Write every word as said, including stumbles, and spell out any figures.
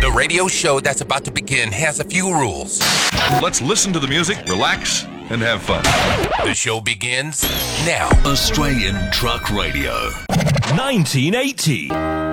The radio show that's about to begin has a few rules. Let's listen to the music, relax, and have fun. The show begins now. Australian Truck Radio. nineteen eighty.